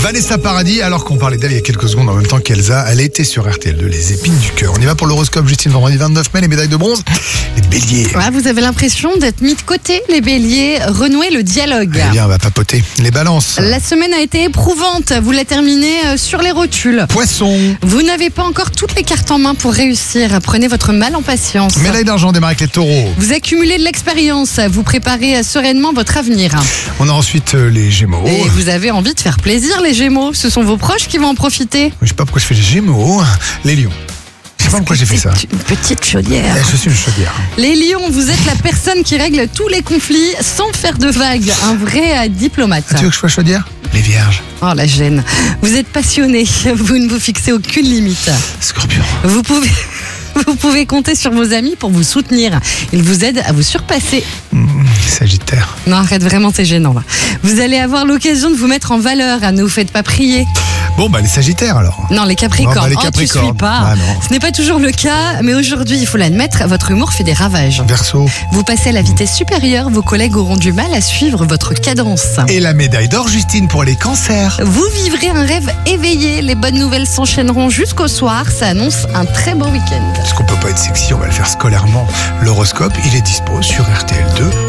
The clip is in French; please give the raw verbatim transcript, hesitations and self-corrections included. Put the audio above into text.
Vanessa Paradis, alors qu'on parlait d'elle il y a quelques secondes en même temps qu'Elsa, elle était sur R T L deux, les épines du cœur. On y va pour l'horoscope, Justine, vendredi vingt-neuf mai, les médailles de bronze, les béliers. Ouais, vous avez l'impression d'être mis de côté, les béliers. Renouez le dialogue. Eh bien, on va papoter. Les balances. La semaine a été éprouvante. Vous la terminez sur les rotules. Poisson. Vous n'avez pas encore toutes les cartes en main pour réussir. Prenez votre mal en patience. Médaille d'argent, démarre avec les taureaux. Vous accumulez de l'expérience. Vous préparez sereinement votre avenir. On a ensuite euh, les gémeaux. Et vous avez envie de faire plaisir, les gémeaux. Ce sont vos proches qui vont en profiter. Je sais pas pourquoi je fais les gémeaux. Les lions. Je sais pas pourquoi j'ai fait ça. C'est une petite chaudière. Eh, je suis une chaudière. Les lions, vous êtes la personne qui règle tous les conflits sans faire de vagues. Un vrai euh, diplomate. Tu veux que je sois chaudière? Les vierges. Oh, la gêne. Vous êtes passionné. Vous ne vous fixez aucune limite. Scorpion. Vous pouvez... Vous pouvez compter sur vos amis pour vous soutenir. Ils vous aident à vous surpasser. Mmh, Sagittaire. Non, arrête, vraiment, c'est gênant. Là. Vous allez avoir l'occasion de vous mettre en valeur. Ne vous faites pas prier. Bon, bah les Sagittaires alors. Non, les Capricornes. Non, bah, les Oh, Capricornes. tu suis pas. Ah, non. Ce n'est pas toujours le cas, mais aujourd'hui, il faut l'admettre, votre humour fait des ravages. Verseau. Vous passez à la vitesse supérieure, vos collègues auront du mal à suivre votre cadence. Et la médaille d'or, Justine, pour les cancers. Vous vivrez un rêve éveillé. Les bonnes nouvelles s'enchaîneront jusqu'au soir. Ça annonce un très beau week-end. Parce qu'on peut pas être sexy, on va le faire scolairement. L'horoscope, il est dispo sur R T L deux.